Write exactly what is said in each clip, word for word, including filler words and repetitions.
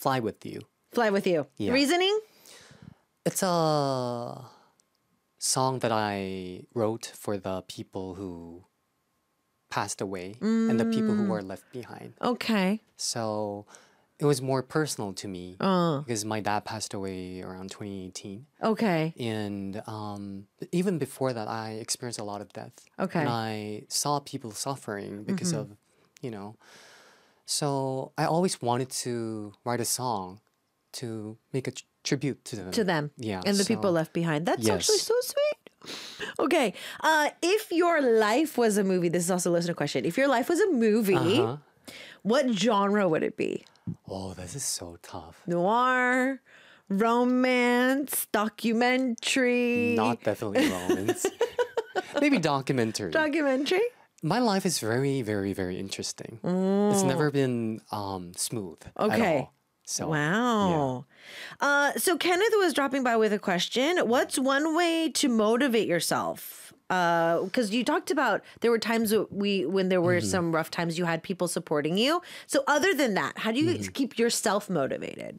Fly With You. Fly With You. Yeah. Reasoning? It's a song that I wrote for the people who passed away and the people who were left behind. Okay. So it was more personal to me Uh. because my dad passed away around twenty eighteen. Okay. And um, even before that, I experienced a lot of death. Okay. And I saw people suffering because of, you know. So I always wanted to write a song to make a tr- tribute to them. To them. Yeah. And the so- people left behind. That's Yes. actually so sweet. Okay. Uh, if your life was a movie, this is also a listener question. If your life was a movie, Uh-huh. what genre would it be? Oh, this is so tough. Noir, romance, documentary. Not definitely romance. Maybe documentary. documentary. My life is very, very, very interesting. It's never been um, smooth at Okay. all. So, Wow. Uh, so Kenneth was dropping by with a question. What's one way to motivate yourself? Because you talked about there were times that we when there were some rough times you had people supporting you. So other than that, how do you keep yourself motivated?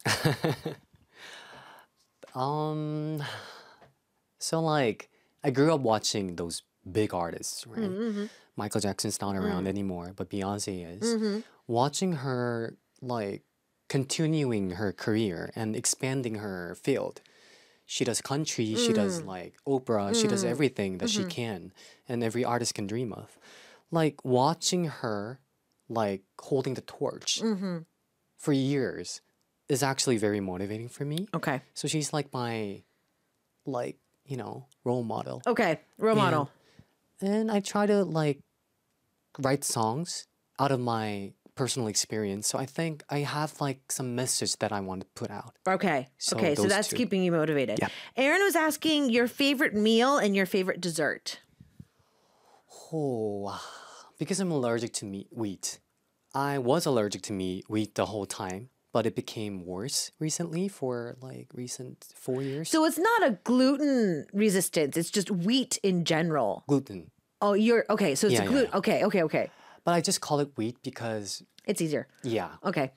Um, so like I grew up watching those big artists, right? Michael Jackson's not around anymore, but Beyonce is. Watching her like continuing her career and expanding her field. She does country, she does like opera, she does everything that she can and every artist can dream of. Like watching her like holding the torch for years is actually very motivating for me. Okay. So she's like my, like, you know, role model. Okay. Role model. And I try to like write songs out of my personal experience. So I think I have like some message that I want to put out. Okay. So okay. So those that's two. keeping you motivated. Yeah. Aaron was asking your favorite meal and your favorite dessert. Oh, because I'm allergic to meat, wheat. I was allergic to meat, wheat the whole time, but it became worse recently for like recent four years. So it's not a gluten resistance. It's just wheat in general. Gluten. Oh, you're okay. So it's Yeah, a yeah, gluten. yeah. Okay. Okay. Okay. But I just call it wheat because, It's easier. yeah. Okay.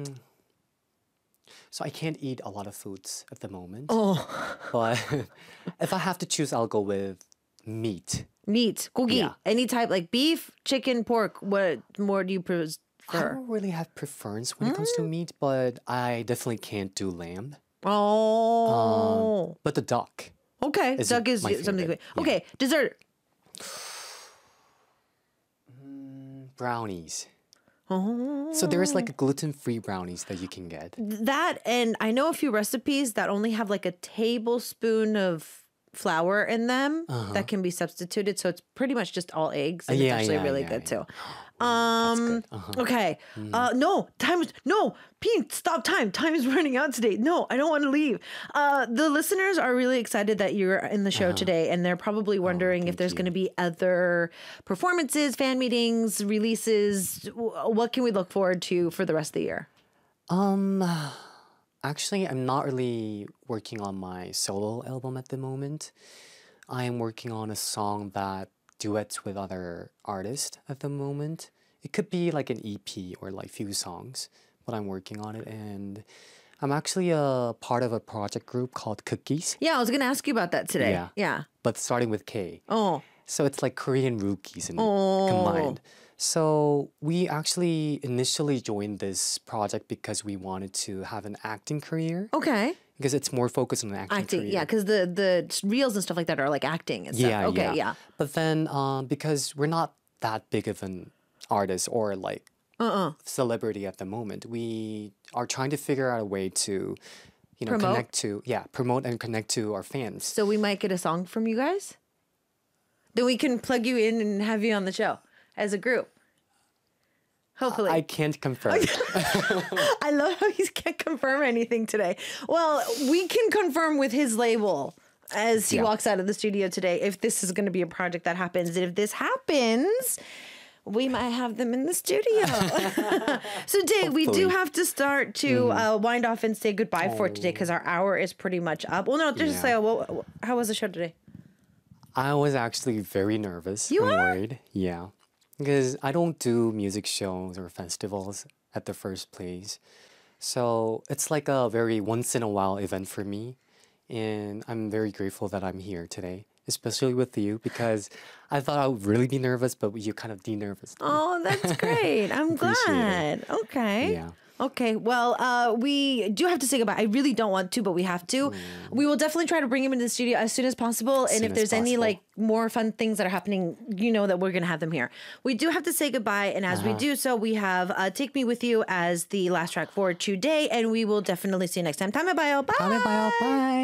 So I can't eat a lot of foods at the moment. Oh, But if I have to choose, I'll go with meat. meat, gogi, Yeah. any type like beef, chicken, pork. What more do you I prefer? don't really have preference when it comes to meat, but I definitely can't do lamb. Oh, But the duck. okay. is Duck is my something good. favorite, yeah. Okay, dessert. Brownies. Oh, So there is like a gluten-free brownies that you can get. that and I know a few recipes that only have like a tablespoon of flour in them that can be substituted. So it's pretty much just all eggs. And Uh-huh. yeah, it's actually yeah, really yeah, good yeah. too. Um, good. Uh-huh. okay. Uh, no, time is, no, Pete, stop time. Time is running out today. No, I don't want to leave. Uh, the listeners are really excited that you're in the show today, and they're probably wondering if thank there's you. going to be other performances, fan meetings, releases. W- What can we look forward to for the rest of the year? Um, actually, I'm not really working on my solo album at the moment. I am working on a song that duets with other artists at the moment. It could be like an E P or like few songs, but I'm working on it, and I'm actually a part of a project group called Cookies, Yeah, I was going to ask you about that today. Yeah. Yeah. but starting with K. Oh, So it's like Korean rookies and Oh. combined. So we actually initially joined this project because we wanted to have an acting career okay. because it's more focused on an acting, Acting, career. yeah, because the the reels and stuff like that are like acting and stuff. Yeah, okay, yeah. yeah. But then um, because we're not that big of an artist or like Uh-uh. celebrity at the moment, we are trying to figure out a way to, you know, Promote? connect to yeah, promote and connect to our fans. So we might get a song from you guys. Then we can plug you in and have you on the show as a group. Hopefully. I can't confirm. I love how he can't confirm anything today. Well, we can confirm with his label as he Yeah. walks out of the studio today if this is going to be a project that happens. And if this happens, we might have them in the studio. So, Dave, we do Hopefully. have to start to uh, wind off and say goodbye for today because our hour is pretty much up. Well, no, just Yeah. say, well, how was the show today? I was actually very nervous You and are? worried. Yeah. Because I don't do music shows or festivals at the first place. So it's like a very once in a while event for me. And I'm very grateful that I'm here today, especially with you, because I thought I would really be nervous, but you kind of de-nervous. Oh, that's great. I'm glad. Okay. Yeah. Okay. Well, uh, we do have to say goodbye. I really don't want to, but we have to. We will definitely try to bring him into the studio as soon as possible. As and soon if as there's any possible. like more fun things that are happening, you know that we're going to have them here. We do have to say goodbye. And as we do so, we have uh, Take Me With You as the last track for today. And we will definitely see you next time. Tama bayo. Bye. Bye. Bye. Bye.